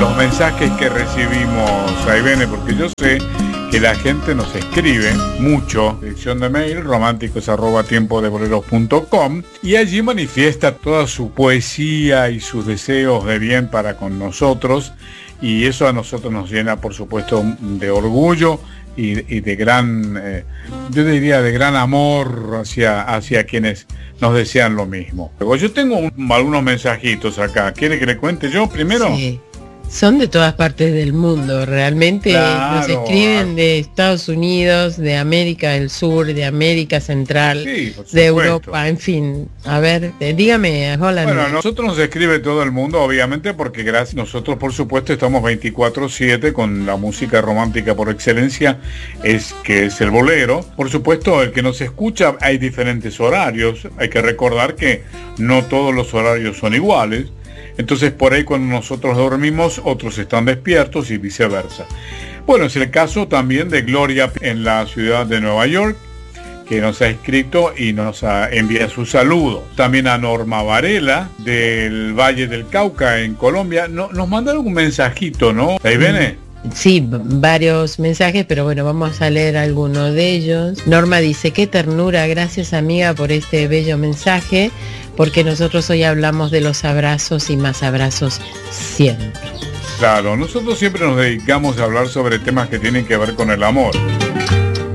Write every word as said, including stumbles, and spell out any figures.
los mensajes que recibimos, ahí viene, porque yo sé que la gente nos escribe mucho, dirección de mail románticos arroba tiempo de boleros punto com, y allí manifiesta toda su poesía y sus deseos de bien para con nosotros, y eso a nosotros nos llena, por supuesto, de orgullo y, y de gran, eh, yo diría, de gran amor hacia, hacia quienes nos desean lo mismo. Luego, yo tengo un, algunos mensajitos acá. ¿Quiere que le cuente yo primero? Sí. Son de todas partes del mundo, realmente. Claro. Nos escriben de Estados Unidos, de América del Sur, de América Central, sí, de Europa, en fin. A ver, eh, dígame, Holland. Bueno, a nosotros nos escribe todo el mundo, obviamente, porque gracias nosotros, por supuesto, estamos veinticuatro siete con la música romántica por excelencia, es que es el bolero. Por supuesto, el que nos escucha, hay diferentes horarios. Hay que recordar que no todos los horarios son iguales. Entonces por ahí cuando nosotros dormimos, otros están despiertos y viceversa. Bueno, es el caso también de Gloria en la ciudad de Nueva York, que nos ha escrito y nos ha, envía su saludo. También a Norma Varela, del Valle del Cauca, en Colombia. No, nos mandaron un mensajito, ¿no? ¿Ahí viene? Sí, varios mensajes, pero bueno, vamos a leer algunos de ellos. Norma dice, qué ternura, gracias amiga por este bello mensaje, porque nosotros hoy hablamos de los abrazos y más abrazos siempre. Claro, nosotros siempre nos dedicamos a hablar sobre temas que tienen que ver con el amor.